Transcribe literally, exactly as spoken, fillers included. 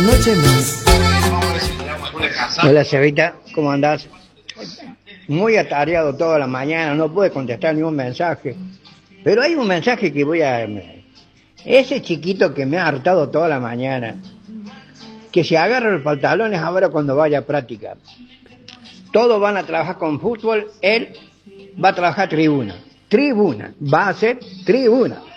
Noche más. Hola, Cevita, ¿cómo andás? Muy atareado toda la mañana, no pude contestar ningún mensaje. Pero hay un mensaje que voy a... Ese chiquito que me ha hartado toda la mañana, que se agarra los pantalones ahora cuando vaya a práctica. Todos van a trabajar con fútbol, él va a trabajar tribuna. Tribuna, va a ser tribuna.